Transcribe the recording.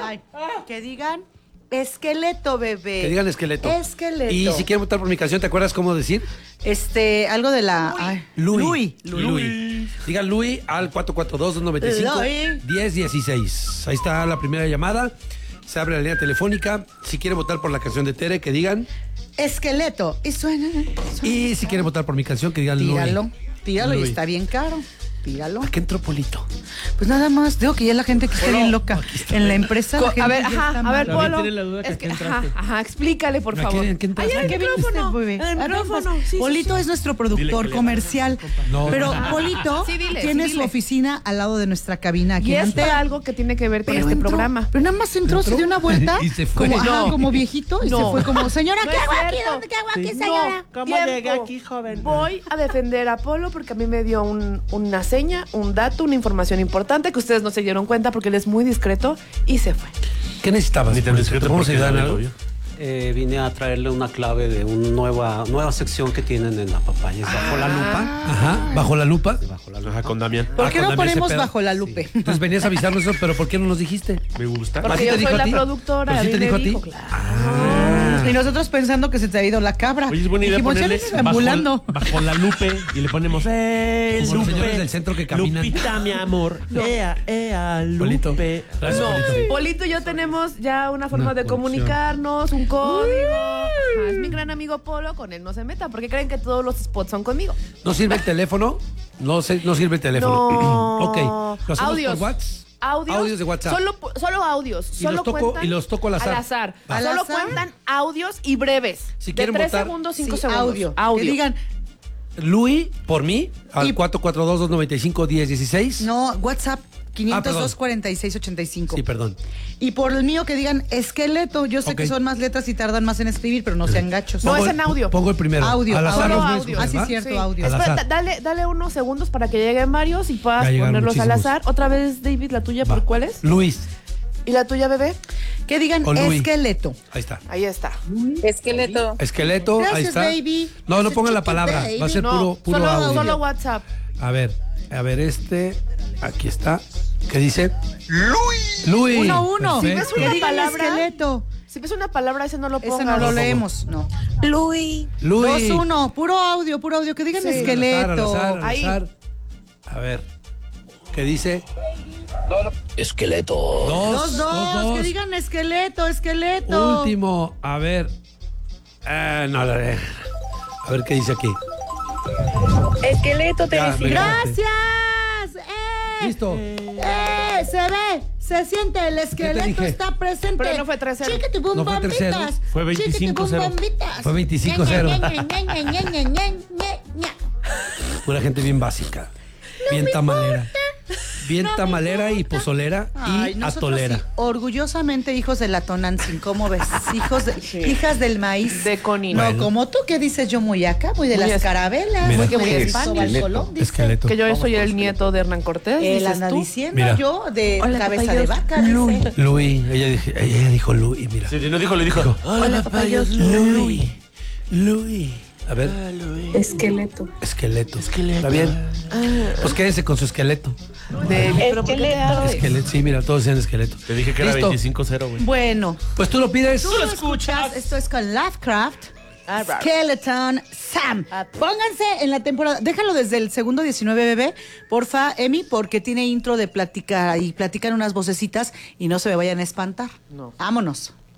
Ay, que digan esqueleto, bebé. Que digan esqueleto. Esqueleto. Y si quieren votar por mi canción, ¿te acuerdas cómo decir? Algo de la... Louis. Digan Louis al 442-295-1016. Ahí está la primera llamada. Se abre la línea telefónica. Si quieren votar por la canción de Tere, que digan esqueleto. Y suena. Y si quieren votar por mi canción, que digan Tíralo. Tíralo Louis. y está bien caro. Tíralo. ¿A qué entró Polito? Pues nada más, digo que ya la gente que está bien loca. En la empresa. La gente A ver, ya está a mal. ver, Polo. tiene la duda que Es ¿a que, qué entraste? explícale, por ¿A favor. qué entraste? Ay, ¿Qué el viniste, micrófono. bebé? El Ah, micrófono. ven, Sí, Polito es nuestro productor comercial. No. Pero Ajá. Polito Sí, dile, tiene sí, su dile. oficina al lado de nuestra cabina aquí Y en es Antea. para algo que tiene que ver con Pero este entró, programa. Pero nada más entró, se dio una vuelta. Y se fue. Como, No. como viejito y No. se fue como, señora, No ¿qué es hago aquí? cierto. ¿Qué hago aquí, Sí. señora? ¿Cómo Tiempo. llegué aquí, joven? Voy a defender a Polo porque a mí me dio una seña, un dato, una información importante que ustedes no se dieron cuenta porque él es muy discreto y se fue. ¿Qué necesitabas? Ni tan Polito? discreto ¿Te vamos a porque ayudar en no algo? lo digo Vine a traerle una clave de una nueva sección que tienen en la papaya. Es bajo la lupa. Ajá, bajo la lupa. Bajo la Ajá, lupa. con Damián. ¿Por qué con no Damián ponemos Cepeda. bajo la lupe? Sí. Entonces venías a avisarnos eso, pero ¿por qué no nos dijiste? Me gusta. ¿A Porque ti yo te dijo soy a la ti? productora. ¿Pero sí a te mí me dijo a ti? dijo, claro. Y nosotros pensando que se te ha ido la cabra. Oye, es buena idea Dijimos, ya ponerle vienes ambulando. bajo la lupe y le ponemos Como los Lupe, señores del centro que caminan. Lupita, mi amor. Polito. Lupe. Gracias, No, Polito. Polito y yo tenemos ya una forma Una de conexión. comunicarnos, un código. Ajá, es mi gran amigo Polo, con él no se meta, porque creen que todos los spots son conmigo. ¿No sirve el teléfono? No sirve el teléfono. No. Ok. ¿Lo hacemos Audios. por WhatsApp? Audios de WhatsApp. Solo audios. Y Solo los toco- cuentan y los toco al azar. ¿Al Solo azar? cuentan audios y breves. Si de quieren 3 votar- segundos, 5 Sí, segundos. audio. Que digan, Louis, por mí, al Y- 442-295-1016. no, WhatsApp perdón. 502-4685. Sí, perdón. Y por el mío que digan esqueleto. Yo sé Ok. que son más letras y tardan más en escribir, pero no sean gachos. No, Pongo es el- en audio. Pongo el primero. Audio, Al azar Solo los voy a audio. escoger, Ah, sí, ¿va? cierto, audio. Al Espera, azar. dale unos segundos para que lleguen varios y puedas Ya llegaron ponerlos al muchísimos. azar. Otra vez, David, la tuya, Va. ¿por cuál es? Luis. ¿Y la tuya, bebé? Que digan Con Louis. esqueleto. Ahí está. Ahí está. Esqueleto. Esqueleto, ahí Gracias, está. baby. No Gracias, pongan la chiqui palabra. baby. Va a ser No, puro audio. solo WhatsApp. A ver, aquí está. ¿Qué dice? Luis. 1-1. Si ves Perfecto. Que una digan palabra, esqueleto. Si ves una palabra, ese no lo pongas. Ese no lo leemos, no. Luis. Luis. 2-1. Puro audio. Que digan Sí. esqueleto. Al azar. Ahí. A ver. ¿Qué dice? Esqueleto. 2-2. Que digan esqueleto. Último. A ver. No, a ver qué dice aquí. Esqueleto, te Ya, decía. me ganaste. Gracias. Listo. Se ve, se siente, el esqueleto dije? está presente. Pero no fue 3-0. Chiquiti bum No fue 3-0. bombitas. Fue 25-0. Chiquiti bum bombitas. Fue 25-0. Ña, Ña, Ña, Ña, Ña, Ña, Ña, Ña. Pura gente bien básica. Bien tamalera. Bien tamalera y pozolera Ay, y nosotros atolera. sí, orgullosamente hijos de la Tonantzin, ¿cómo ves? Hijas del maíz. De Connie. No, Bueno. como tú que dices yo muy acá, muy de Muy las es- carabelas, Mira. muy de Esqueleto. Cristóbal Colón, dice. Esqueleto. Que yo soy el nieto de Hernán Cortés. Él dices anda tú. diciendo Mira. yo de Hola, cabeza de papayos. vaca, dice. Luis. Ella dijo Luis, mira. Si no dijo, le dijo. Hola, papayos. Luis. A ver, Esqueleto. esqueleto. ¿Está bien? Pues quédense con su esqueleto. Pero ¿por qué le ardes? Esqueleto, sí, mira, todos decían esqueleto. Te dije que era Listo. 25-0, güey. Bueno, Pues tú lo pides. tú lo escuchas. Esto es con Lovecraft. Alright. Skeleton Sam. Pónganse en la temporada. Déjalo desde el segundo 19, bebé. Porfa, Emi, porque tiene intro de platicar y platican unas vocecitas y no se me vayan a espantar. No. Vámonos.